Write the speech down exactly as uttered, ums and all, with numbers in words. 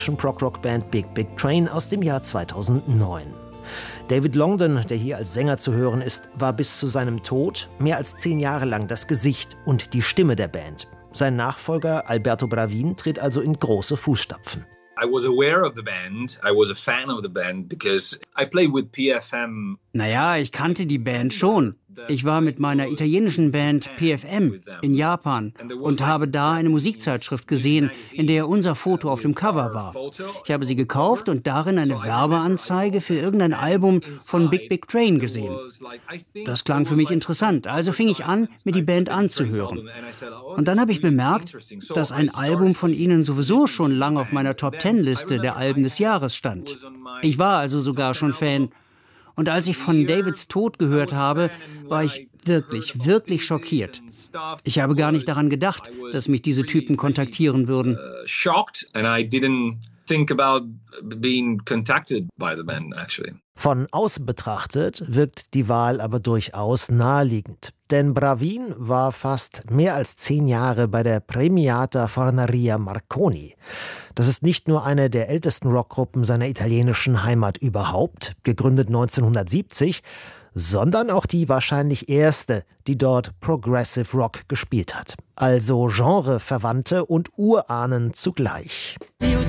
Prog-Rock-Band Big Big Train aus dem Jahr zweitausendneun. David Longdon, der hier als Sänger zu hören ist, war bis zu seinem Tod mehr als zehn Jahre lang das Gesicht und die Stimme der Band. Sein Nachfolger Alberto Bravin tritt also in große Fußstapfen. I was aware of the band. I was a fan of the band because I played with P F M. Naja, ich kannte die Band schon. Ich war mit meiner italienischen Band P F M in Japan und habe da eine Musikzeitschrift gesehen, in der unser Foto auf dem Cover war. Ich habe sie gekauft und darin eine Werbeanzeige für irgendein Album von Big Big Train gesehen. Das klang für mich interessant, also fing ich an, mir die Band anzuhören. Und dann habe ich bemerkt, dass ein Album von ihnen sowieso schon lange auf meiner Top-Ten-Liste der Alben des Jahres stand. Ich war also sogar schon Fan. Und als ich von Davids Tod gehört habe, war ich wirklich, wirklich schockiert. Ich habe gar nicht daran gedacht, dass mich diese Typen kontaktieren würden. Von außen betrachtet wirkt die Wahl aber durchaus naheliegend. Denn Bravin war fast mehr als zehn Jahre bei der Premiata Fornaria Marconi. Das ist nicht nur eine der ältesten Rockgruppen seiner italienischen Heimat überhaupt, gegründet neunzehnhundertsiebzig, sondern auch die wahrscheinlich erste, die dort Progressive Rock gespielt hat. Also Genreverwandte und Urahnen zugleich.